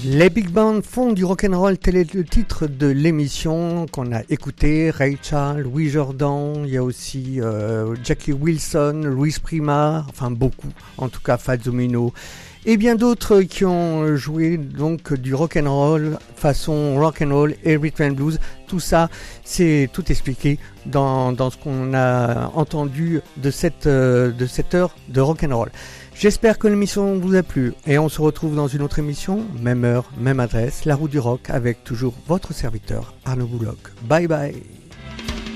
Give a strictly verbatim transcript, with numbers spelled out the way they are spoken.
Les big bands font du rock'n'roll, tel est le titre de l'émission qu'on a écouté. Ray Charles, Louis Jordan, il y a aussi euh, Jackie Wilson, Louis Prima, enfin beaucoup, en tout cas Fats Domino, et bien d'autres qui ont joué donc du rock'n'roll façon rock'n'roll et rhythm and blues. Tout ça, c'est tout expliqué dans, dans ce qu'on a entendu de cette, euh, de cette heure de rock'n'roll. J'espère que l'émission vous a plu et on se retrouve dans une autre émission, même heure, même adresse, La Roue du Rock, avec toujours votre serviteur Arnaud Bouloc. Bye bye.